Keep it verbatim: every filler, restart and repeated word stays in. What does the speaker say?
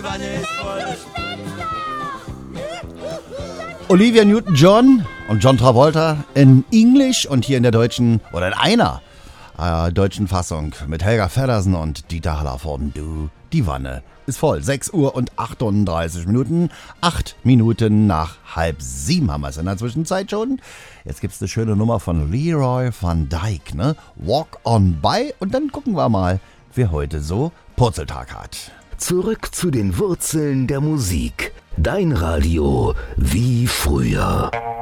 die Wanne ist voll. Olivia Newton-John und John Travolta in Englisch und hier in der deutschen, oder in einer äh, deutschen Fassung mit Helga Feddersen und Dieter Hallervorden. Du, die Wanne ist voll. sechs Uhr und achtunddreißig Minuten. Acht Minuten nach halb sieben haben wir es in der Zwischenzeit schon. Jetzt gibt es eine schöne Nummer von Leroy van Dijk, ne? Walk on by. Und dann gucken wir mal, wer heute so Purzeltag hat. Zurück zu den Wurzeln der Musik. Dein Radio wie früher.